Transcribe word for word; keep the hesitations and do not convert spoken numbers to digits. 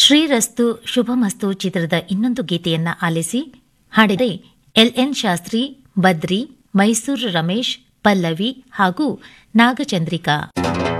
ಶ್ರೀರಸ್ತು ಶುಭಮಸ್ತು ಚಿತ್ರದ ಇನ್ನೊಂದು ಗೀತೆಯನ್ನ ಆಲಿಸಿ. ಹಾಡಿದೆ ಎಲ್ ಎನ್ ಶಾಸ್ತ್ರಿ, ಬದ್ರಿ, ಮೈಸೂರು ರಮೇಶ್, ಪಲ್ಲವಿ ಹಾಗೂ ನಾಗಚಂದ್ರಿಕಾ.